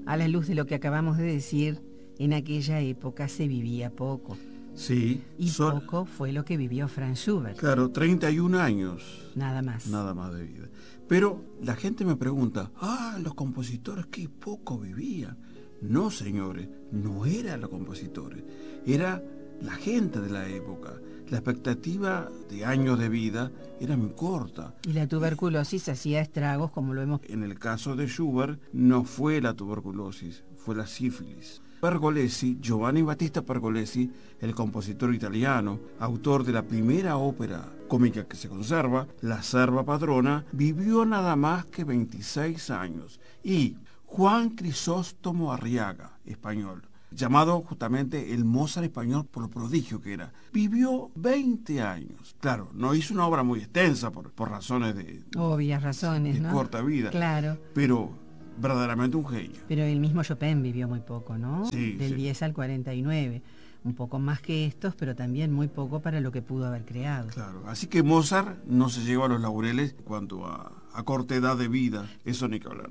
a la luz de lo que acabamos de decir, en aquella época se vivía poco. Sí. Y poco fue lo que vivió Franz Schubert. Claro, 31 años. Nada más. Nada más de vida. Pero la gente me pregunta, los compositores qué poco vivían. No, señores, no eran los compositores, era la gente de la época. La expectativa de años de vida era muy corta. Y la tuberculosis hacía estragos, como lo hemos... En el caso de Schubert, no fue la tuberculosis, fue la sífilis. Pergolesi, Giovanni Battista Pergolesi, el compositor italiano, autor de la primera ópera cómica que se conserva, La Serva Padrona, vivió nada más que 26 años. Y Juan Crisóstomo Arriaga, español, llamado justamente el Mozart español por lo prodigio que era, vivió 20 años. Claro, no hizo una obra muy extensa por razones de... Obvias razones, de ¿no? corta vida. Claro. Pero verdaderamente un genio. Pero el mismo Chopin vivió muy poco, ¿no? Sí, Del 10 al 49. Un poco más que estos, pero también muy poco para lo que pudo haber creado. Claro, así que Mozart no se llegó a los laureles en cuanto a corta edad de vida, eso ni que hablar.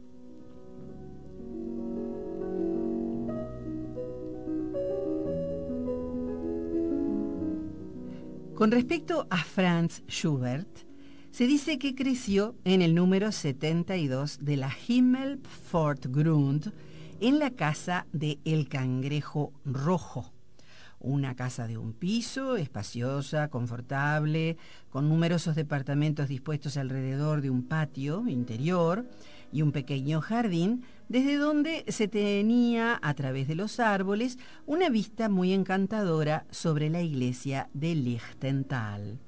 Con respecto a Franz Schubert, se dice que creció en el número 72 de la Himmelpfortgrund, en la casa de El Cangrejo Rojo. Una casa de un piso, espaciosa, confortable, con numerosos departamentos dispuestos alrededor de un patio interior y un pequeño jardín, desde donde se tenía, a través de los árboles, una vista muy encantadora sobre la iglesia de Lichtental.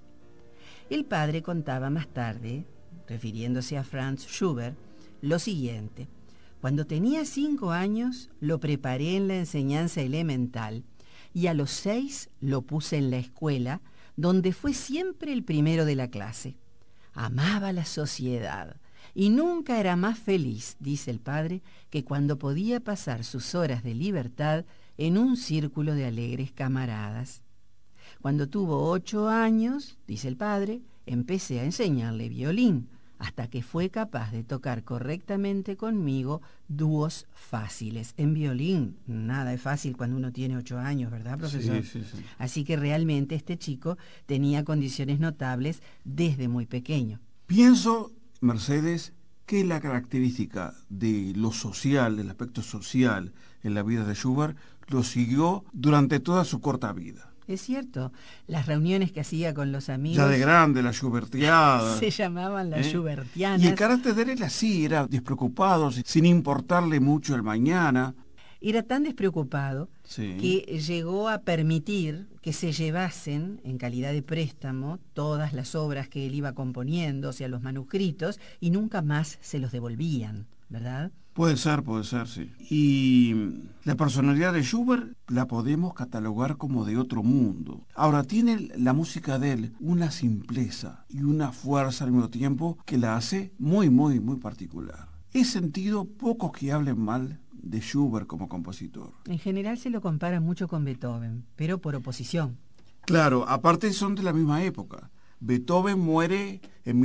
El padre contaba más tarde, refiriéndose a Franz Schubert, lo siguiente: cuando tenía 5 años lo preparé en la enseñanza elemental y a los 6 lo puse en la escuela, donde fue siempre el primero de la clase. Amaba la sociedad y nunca era más feliz, dice el padre, que cuando podía pasar sus horas de libertad en un círculo de alegres camaradas. Cuando tuvo 8 años, dice el padre, empecé a enseñarle violín, hasta que fue capaz de tocar correctamente conmigo dúos fáciles. En violín, nada es fácil cuando uno tiene 8 años, ¿verdad, profesor? Sí. Así que realmente este chico tenía condiciones notables desde muy pequeño. Pienso, Mercedes, que la característica de lo social, del aspecto social en la vida de Schubert, lo siguió durante toda su corta vida. Es cierto, las reuniones que hacía con los amigos... Ya de grande, la Schubertiada. Se llamaban las Schubertianas. Y el carácter de él así, era despreocupado, sin importarle mucho el mañana. Era tan despreocupado Sí. que llegó a permitir que se llevasen, en calidad de préstamo, todas las obras que él iba componiendo, o sea, los manuscritos, y nunca más se los devolvían, ¿verdad? Puede ser, sí. Y la personalidad de Schubert la podemos catalogar como de otro mundo. Ahora, tiene la música de él una simpleza y una fuerza al mismo tiempo que la hace muy, muy, muy particular. He sentido pocos que hablen mal de Schubert como compositor. En general se lo compara mucho con Beethoven, pero por oposición. Claro, aparte son de la misma época. Beethoven muere en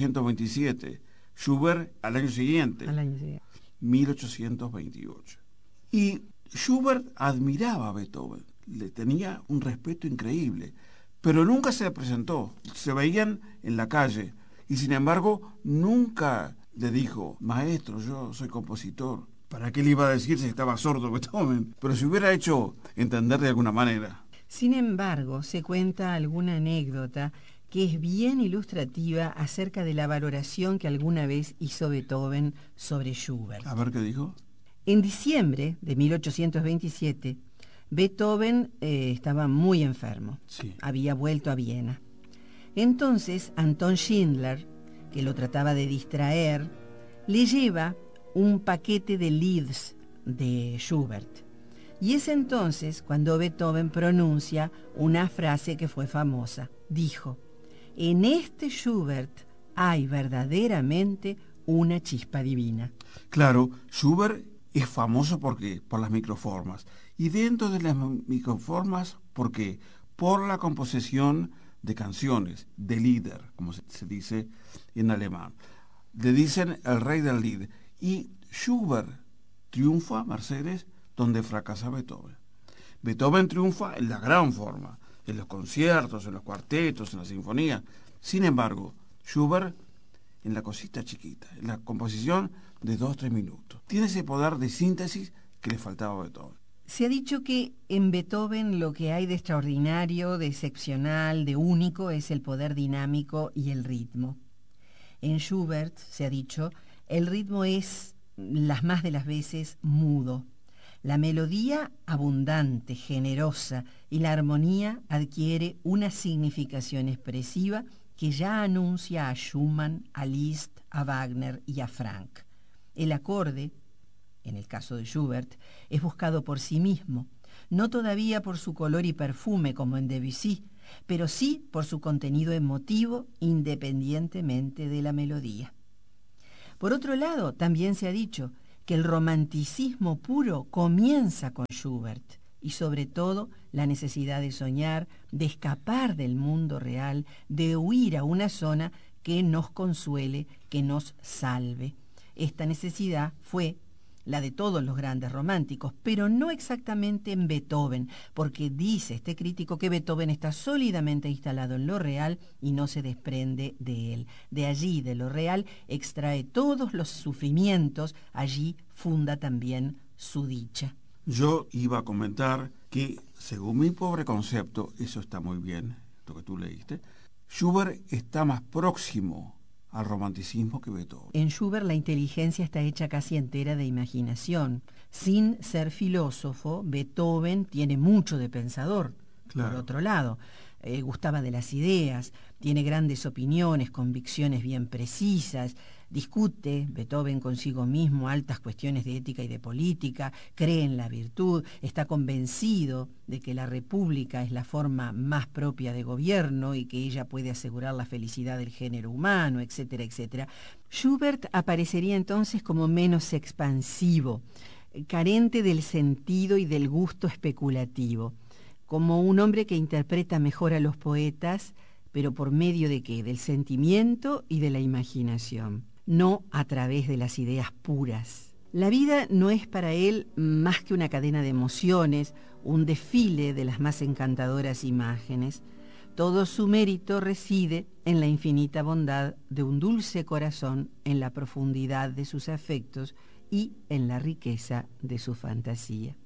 1827, Schubert al año siguiente. 1828. Y Schubert admiraba a Beethoven, le tenía un respeto increíble, pero nunca se le presentó. Se veían en la calle y sin embargo nunca le dijo: maestro, yo soy compositor. ¿Para qué le iba a decir si estaba sordo Beethoven? Pero se hubiera hecho entender de alguna manera. Sin embargo, se cuenta alguna anécdota que es bien ilustrativa acerca de la valoración que alguna vez hizo Beethoven sobre Schubert. A ver qué dijo. En diciembre de 1827, Beethoven estaba muy enfermo. Sí. Había vuelto a Viena. Entonces, Anton Schindler, que lo trataba de distraer, le lleva un paquete de Lieds de Schubert. Y es entonces cuando Beethoven pronuncia una frase que fue famosa. Dijo: en este Schubert hay verdaderamente una chispa divina. Claro, Schubert es famoso por las microformas. Y dentro de las microformas, ¿por qué? Por la composición de canciones, de Lieder, como se dice en alemán. Le dicen el rey del Lied. Y Schubert triunfa Mercedes donde fracasa Beethoven. Beethoven triunfa en la gran forma, en los conciertos, en los cuartetos, en las sinfonías. Sin embargo, Schubert en la cosita chiquita, en la composición de 2-3 minutos. Tiene ese poder de síntesis que le faltaba a Beethoven. Se ha dicho que en Beethoven lo que hay de extraordinario, de excepcional, de único es el poder dinámico y el ritmo. En Schubert, se ha dicho, el ritmo es, las más de las veces, mudo. La melodía abundante, generosa, y la armonía adquiere una significación expresiva que ya anuncia a Schumann, a Liszt, a Wagner y a Franck. El acorde, en el caso de Schubert, es buscado por sí mismo, no todavía por su color y perfume como en Debussy, pero sí por su contenido emotivo independientemente de la melodía. Por otro lado, también se ha dicho que el romanticismo puro comienza con Schubert y sobre todo la necesidad de soñar, de escapar del mundo real, de huir a una zona que nos consuele, que nos salve. Esta necesidad fue la de todos los grandes románticos, pero no exactamente en Beethoven, porque dice este crítico que Beethoven está sólidamente instalado en lo real y no se desprende de él. De allí, de lo real, extrae todos los sufrimientos, allí funda también su dicha. Yo iba a comentar que, según mi pobre concepto, eso está muy bien, lo que tú leíste, Schubert está más próximo al romanticismo que Beethoven. En Schubert la inteligencia está hecha casi entera de imaginación. Sin ser filósofo, Beethoven tiene mucho de pensador. Claro. Por otro lado, gustaba de las ideas, tiene grandes opiniones, convicciones bien precisas, discute Beethoven consigo mismo altas cuestiones de ética y de política, cree en la virtud, está convencido de que la república es la forma más propia de gobierno y que ella puede asegurar la felicidad del género humano, etcétera, etcétera. Schubert aparecería entonces como menos expansivo, carente del sentido y del gusto especulativo, como un hombre que interpreta mejor a los poetas, pero por medio de ¿qué? Del sentimiento y de la imaginación, no a través de las ideas puras. La vida no es para él más que una cadena de emociones, un desfile de las más encantadoras imágenes. Todo su mérito reside en la infinita bondad de un dulce corazón, en la profundidad de sus afectos y en la riqueza de su fantasía.